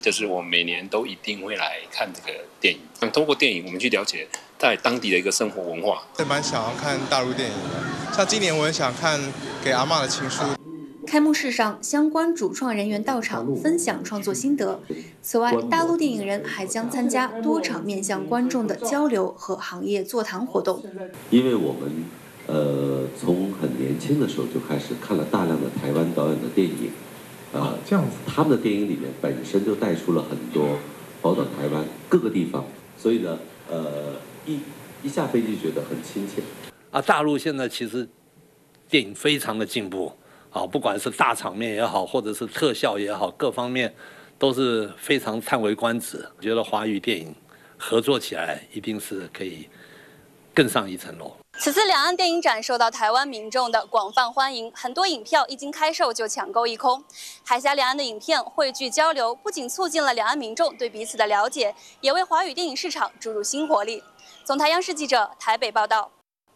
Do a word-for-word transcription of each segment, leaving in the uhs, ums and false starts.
就是我们每年都一定会来看这个电影，通过电影我们去了解在当地的一个生活文化。 也蛮想要看大陆电影的，像今年我也想看《给阿嬷的情书》。 开幕式上，相关主创人员到场分享创作心得。此外，大陆电影人还将参加多场面向观众的交流和行业座谈活动。 因为我们呃从很年轻的时候就开始看了大量的台湾导演的电影。呃，这样子，他们的电影里面本身就带出了很多宝岛台湾各个地方，所以呢，呃，一一下飞机觉得很亲切。 啊，大陆现在其实电影非常的进步，啊，不管是大场面也好，或者是特效也好，各方面都是非常叹为观止。我觉得华语电影合作起来一定是可以更上一层楼。 此次两岸电影展受到台湾民众的广泛欢迎，很多影票一经开售就抢购一空。海峡两岸的影片汇聚交流，不仅促进了两岸民众对彼此的了解，也为华语电影市场注入新活力。总台央视记者台北报道。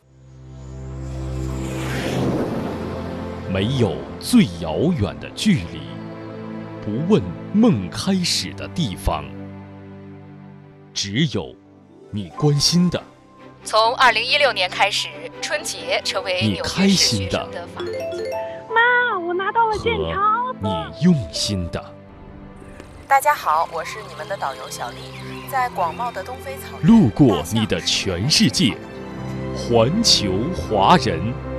没有最遥远的距离，不问梦开始的地方，只有你关心的。 从二零一六年开始，春节成为你纽约市开心的学生的法定节日。 妈，我拿到了剑桥。 你用心的。 大家好，我是你们的导游小丽，在广袤的东非草原， 路过你的全世界，环球华人。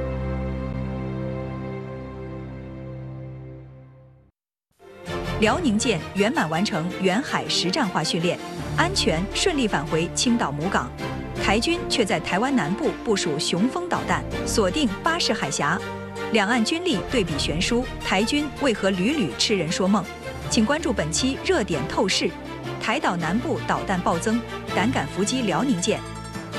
辽宁舰圆满完成远海实战化训练，安全顺利返回青岛母港。台军却在台湾南部部署雄风导弹，锁定巴士海峡。两岸军力对比悬殊，台军为何屡屡痴人说梦？请关注本期热点透视：台岛南部导弹暴增，胆敢伏击辽宁舰。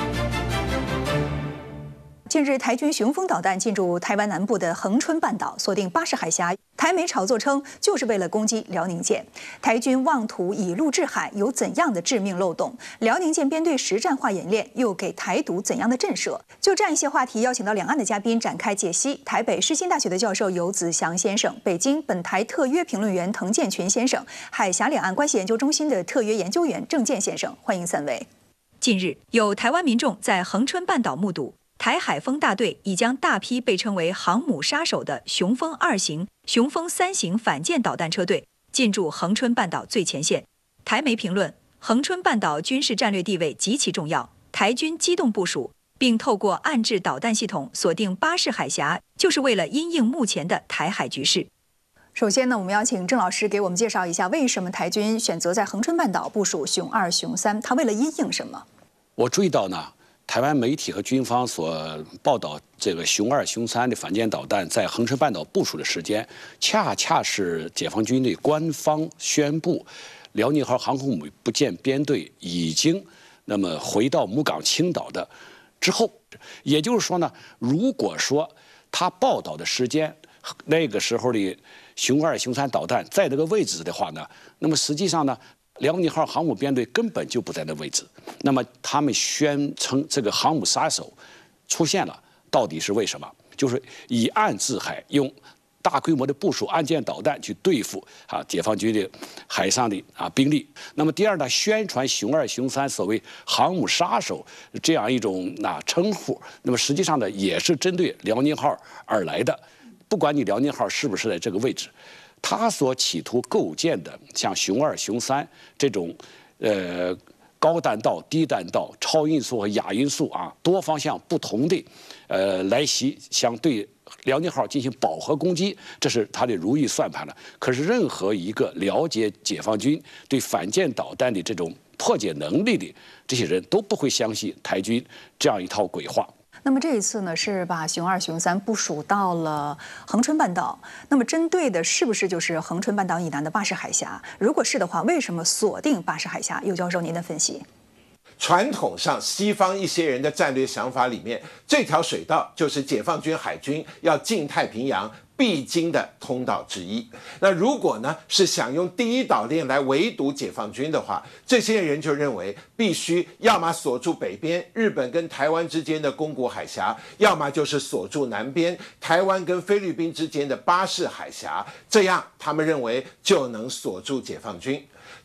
近日，台军雄风导弹进驻台湾南部的恒春半岛，锁定巴士海峡。台媒炒作称，就是为了攻击辽宁舰。台军妄图以陆制海，有怎样的致命漏洞？辽宁舰编队实战化演练又给台独怎样的震慑？就这样一些话题，邀请到两岸的嘉宾展开解析。台北世新大学的教授游子祥先生，北京本台特约评论员滕建群先生，海峡两岸关系研究中心的特约研究员郑健先生，欢迎三位。近日，有台湾民众在恒春半岛目睹。台海风大队已将大批被称为航母杀手的雄风二型、雄风三型反舰导弹车队进驻恒春半岛最前线。台媒评论，恒春半岛军事战略地位极其重要，台军机动部署，并透过岸置导弹系统锁定巴士海峡，就是为了因应目前的台海局势。首先呢，我们邀请郑老师给我们介绍一下，为什么台军选择在恒春半岛部署雄二、雄三？他为了因应什么？ 我注意到呢。台湾媒体和军方所报道这个雄二、雄三的反舰导弹在恒春半岛部署的时间，恰恰是解放军队官方宣布辽宁号航空母部舰编队已经那么回到母港青岛的之后。也就是说呢，如果说他报道的时间那个时候的雄二、雄三导弹在这个位置的话呢，那么实际上呢。辽宁号航母编队根本就不在那位置，那么他们宣称这个航母杀手出现了，到底是为什么？就是以岸制海，用大规模的部署岸舰导弹去对付啊解放军的海上的啊兵力。那么第二呢，宣传雄二、雄三所谓航母杀手这样一种啊称呼，那么实际上呢也是针对辽宁号而来的，不管你辽宁号是不是在这个位置。他所企图构建的像雄二、雄三这种，呃，高弹道、低弹道、超音速和亚音速啊，多方向不同的，呃，来袭，相对辽宁号进行饱和攻击，这是他的如意算盘了。可是，任何一个了解解放军对反舰导弹的这种破解能力的这些人都不会相信台军这样一套鬼话。 那么这一次呢，是把雄二、雄三部署到了恒春半岛。那么针对的是不是就是恒春半岛以南的巴士海峡？如果是的话，为什么锁定巴士海峡？尤教授，您的分析。 传统上，西方一些人的战略想法里面，这条水道就是解放军海军要进太平洋必经的通道之一。那如果呢是想用第一岛链来围堵解放军的话，这些人就认为必须要么锁住北边日本跟台湾之间的宫古海峡，要么就是锁住南边台湾跟菲律宾之间的巴士海峡，这样他们认为就能锁住解放军。